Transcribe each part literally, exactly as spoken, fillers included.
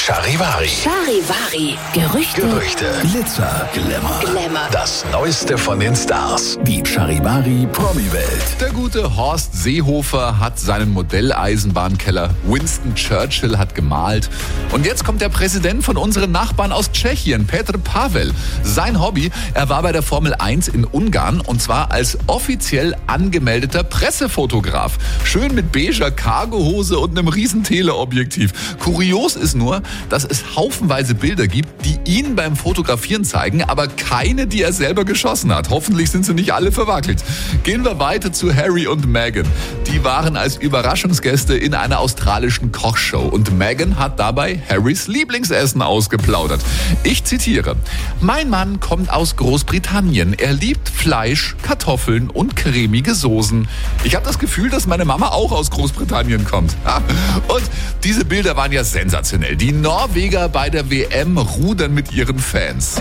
Charivari. Charivari. Gerüchte. Gerüchte. Glitzer, Glamour. Glamour. Das Neueste von den Stars. Die Charivari Promi-Welt. Der gute Horst Seehofer hat seinen Modelleisenbahnkeller. Winston Churchill hat gemalt. Und jetzt kommt der Präsident von unseren Nachbarn aus Tschechien, Petr Pavel. Sein Hobby, er war bei der Formel eins in Ungarn und zwar als offiziell angemeldeter Pressefotograf. Schön mit beiger Cargohose und einem riesen Teleobjektiv. Kurios ist nur, dass es haufenweise Bilder gibt, die ihn beim Fotografieren zeigen, aber keine, die er selber geschossen hat. Hoffentlich sind sie nicht alle verwackelt. Gehen wir weiter zu Harry und Meghan. Die waren als Überraschungsgäste in einer australischen Kochshow und Meghan hat dabei Harrys Lieblingsessen ausgeplaudert. Ich zitiere: Mein Mann kommt aus Großbritannien. Er liebt Fleisch, Kartoffeln und cremige Soßen. Ich habe das Gefühl, dass meine Mama auch aus Großbritannien kommt. Und diese Bilder waren ja sensationell. Die Norweger bei der W M rudern mit ihren Fans.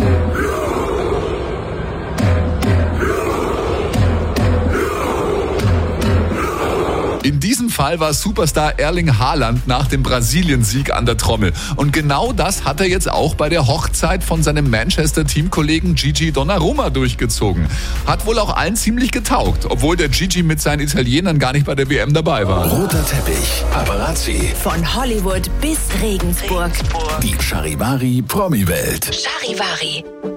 In diesem Fall war Superstar Erling Haaland nach dem Brasilien-Sieg an der Trommel. Und genau das hat er jetzt auch bei der Hochzeit von seinem Manchester-Teamkollegen Gigi Donnarumma durchgezogen. Hat wohl auch allen ziemlich getaugt, obwohl der Gigi mit seinen Italienern gar nicht bei der W M dabei war. Roter Teppich, Paparazzi. Von Hollywood bis Regensburg. Die Charivari Promi-Welt. Charivari.